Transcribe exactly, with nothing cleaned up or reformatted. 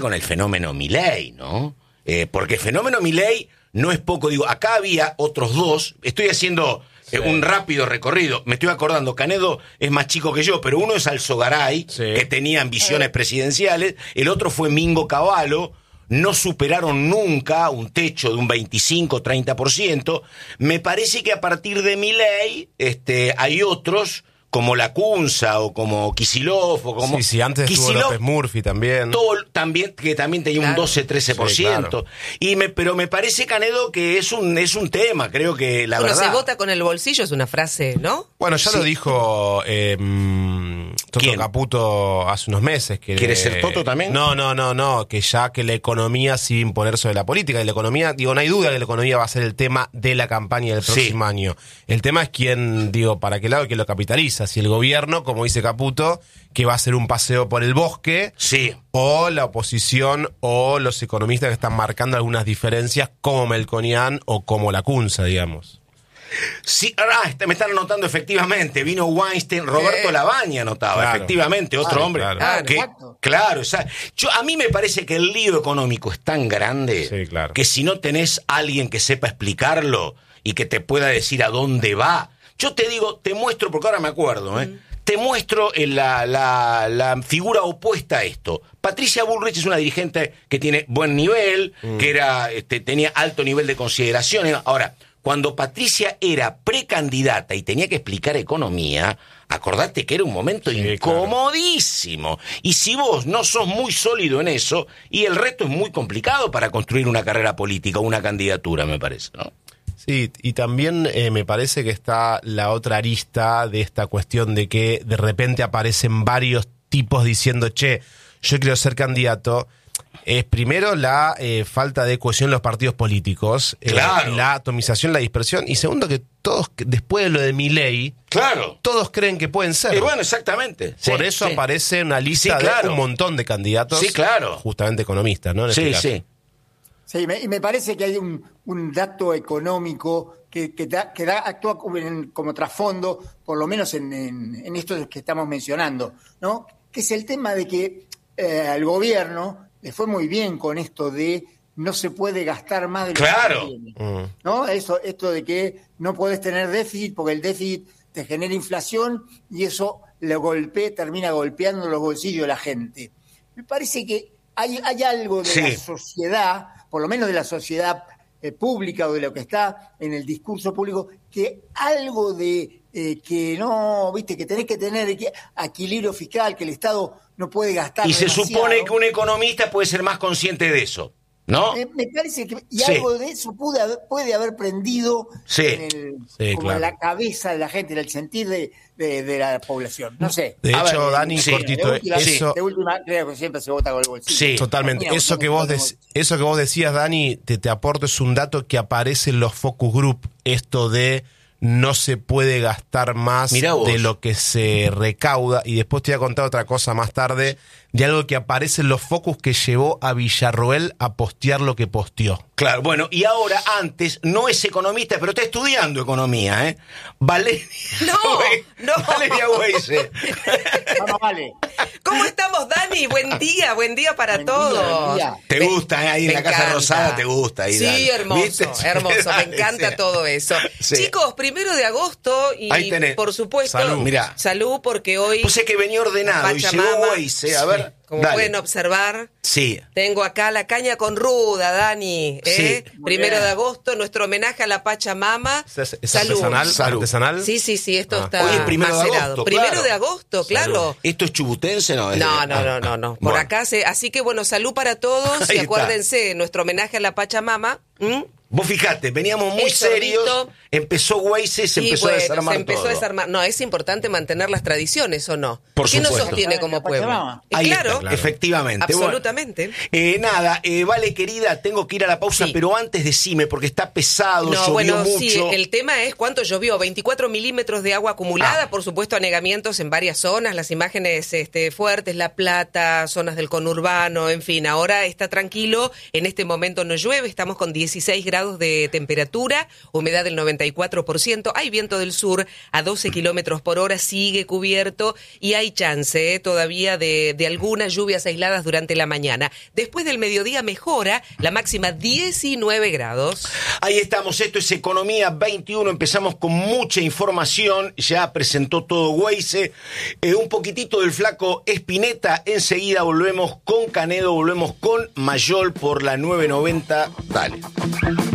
con el fenómeno Milei, ¿no? Eh, porque el fenómeno Milei no es poco, digo, acá había otros dos, estoy haciendo sí. eh, un rápido recorrido, me estoy acordando, Canedo es más chico que yo, pero uno es Alzogaray, sí. que tenía ambiciones presidenciales, el otro fue Mingo Cavallo, no superaron nunca un techo de un veinticinco, treinta por ciento, me parece que a partir de Milei este, hay otros como Lacunza o como Kicillof o como... Sí, sí, antes Kicillof, estuvo López Murphy también. Todo, también que también tenía claro. un doce, trece por ciento. Sí, claro. y me, pero me parece, Canedo, que es un es un tema, creo que la bueno, verdad... se vota con el bolsillo, es una frase, ¿no? Bueno, ya sí. lo dijo eh, Toto ¿Quién? Caputo hace unos meses. Que, ¿Quiere ser Toto también? No, no, no, no, que ya que la economía sí imponer sobre la política. Y la economía, digo, no hay duda que la economía va a ser el tema de la campaña del próximo sí. año. El tema es quién, digo, para qué lado, quién lo capitaliza. Si el gobierno, como dice Caputo, que va a ser un paseo por el bosque, sí. o la oposición o los economistas que están marcando algunas diferencias como Melconian o como Lacunza, digamos. Sí, ah, me están anotando efectivamente, vino Weinstein, Roberto eh, Labaña anotaba, claro. efectivamente, otro claro, hombre. Claro, que, claro o sea, yo, a mí me parece que el lío económico es tan grande sí, claro. que si no tenés alguien que sepa explicarlo y que te pueda decir a dónde va, yo te digo, te muestro, porque ahora me acuerdo, ¿eh? Mm. Te muestro la, la, la figura opuesta a esto. Patricia Bullrich es una dirigente que tiene buen nivel, mm. que era este, tenía alto nivel de consideración. Ahora, cuando Patricia era precandidata y tenía que explicar economía, acordate que era un momento sí, incomodísimo. Claro. Y si vos no sos muy sólido en eso, y el resto es muy complicado para construir una carrera política, una candidatura, me parece, ¿no? Sí, y también eh, me parece que está la otra arista de esta cuestión de que de repente aparecen varios tipos diciendo, che, yo quiero ser candidato. Es primero la eh, falta de cohesión en los partidos políticos, eh, claro. la atomización, la dispersión, y segundo que todos, después de lo de Milei, claro. todos creen que pueden ser. Y bueno, exactamente. Por sí, eso sí. aparece una lista sí, claro. de un montón de candidatos, sí, claro. justamente economistas, ¿no? En sí, este sí. Sí, me, y me parece que hay un, un dato económico que, que, da, que da, actúa como, en, como trasfondo, por lo menos en, en, en esto que estamos mencionando, ¿no? Que es el tema de que eh, al gobierno le fue muy bien con esto de no se puede gastar más de lo claro. que tiene, ¿no? Eso, esto de que no podés tener déficit porque el déficit te genera inflación y eso lo golpea, termina golpeando los bolsillos de la gente. Me parece que hay, hay algo de sí. la sociedad, por lo menos de la sociedad eh, pública o de lo que está en el discurso público, que algo de eh, que no, viste, que tenés que tener equilibrio fiscal, que el Estado no puede gastar y demasiado. Se supone que un economista puede ser más consciente de eso, ¿no? Me, me parece que y sí. algo de eso puede haber, puede haber prendido sí. en, el, sí, como claro. en la cabeza de la gente, en el sentir de, de, de la población. No sé. De a hecho, ver, Dani, sí, cortito, de última, eso... de última creo que siempre se vota con el bolsillo. Sí, totalmente. Mira, eso que vos de, eso que vos decías, Dani, te, te aporto, es un dato que aparece en los focus group, esto de no se puede gastar más de lo que se recauda. Y después te voy a contar otra cosa más tarde, de algo que aparece en los focus que llevó a Villarroel a postear lo que posteó. Claro, bueno, y ahora antes, no es economista, pero está estudiando economía, ¿eh? Valeria. No, no. Valeria Weise. Vamos, vale. ¿Cómo estamos, Dani? Buen día, buen día para buen todos. Día, buen día. Te me, gusta, ¿eh? Ahí en la Casa encanta. Rosada te gusta. Ahí, sí, dale. hermoso, ¿Viste? hermoso, Dale, me encanta sí. todo eso. Sí. Chicos, primero de agosto y por supuesto, salud, mirá. salud porque hoy... Pues sé que venía ordenado y llegó Weise, a ver... Como Dale. pueden observar, sí. tengo acá la caña con ruda, Dani. ¿eh? Sí. Primero de agosto, nuestro homenaje a la Pachamama. ¿Es, es Salud. artesanal? Salud. ¿Artesanal? Sí, sí, sí, esto ah. está Hoy es primero macerado. de agosto, Primero claro. de agosto, claro. Salud. ¿Esto es chubutense? No, es no, de... no, no, no, no. Por bueno. acá se... Así que bueno, salud para todos Ahí y acuérdense, nuestro homenaje a la Pachamama. ¿Mm? Vos fijate, veníamos muy El serios, sorbito. empezó Weise, se Sí, empezó bueno, a desarmar se empezó todo. a desarmar. No, es importante mantener las tradiciones, ¿o no? Por ¿Qué supuesto. nos sostiene como pueblo? Ahí claro, está, claro, efectivamente. absolutamente. Bueno, eh, nada, eh, vale, querida, tengo que ir a la pausa, Sí. pero antes decime, porque está pesado, No, llovió bueno, mucho. sí, el tema es cuánto llovió, veinticuatro milímetros de agua acumulada, Ah. por supuesto anegamientos en varias zonas, las imágenes este, fuertes, La Plata, zonas del conurbano, en fin, ahora está tranquilo, en este momento no llueve, estamos con dieciséis grados grados de temperatura, humedad del noventa y cuatro por ciento, hay viento del sur a doce kilómetros por hora, sigue cubierto y hay chance eh, todavía de, de algunas lluvias aisladas durante la mañana. Después del mediodía mejora, la máxima diecinueve grados. Ahí estamos, esto es Economía veintiuno, empezamos con mucha información, ya presentó todo Weise, eh, un poquitito del flaco Spinetta, enseguida volvemos con Canedo, volvemos con Mayol por la nueve noventa, dale.